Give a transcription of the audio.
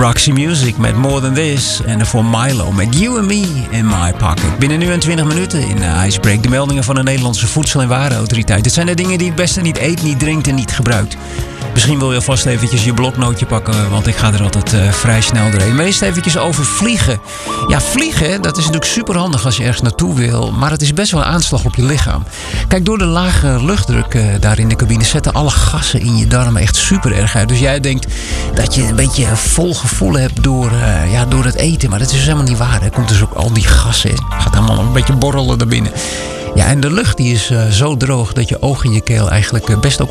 Roxy Music met More Than This. En daarvoor Milo met You and Me in My Pocket. Binnen nu en 20 minuten in Icebreak. De meldingen van de Nederlandse Voedsel- en Warenautoriteit. Het zijn de dingen die het beste niet eet, niet drinkt en niet gebruikt. Misschien wil je vast eventjes je bloknootje pakken, want ik ga er altijd vrij snel doorheen. Maar eerst eventjes over vliegen. Ja, vliegen, dat is natuurlijk superhandig als je ergens naartoe wil. Maar het is best wel een aanslag op je lichaam. Kijk, door de lage luchtdruk daar in de cabine zetten alle gassen in je darmen echt super erg uit. Dus jij denkt dat je een beetje vol gevoel hebt door het eten. Maar dat is dus helemaal niet waar. Er komt dus ook al die gassen in. Gaat allemaal een beetje borrelen daarbinnen. Ja, en de lucht die is zo droog dat je oog en je keel eigenlijk best ook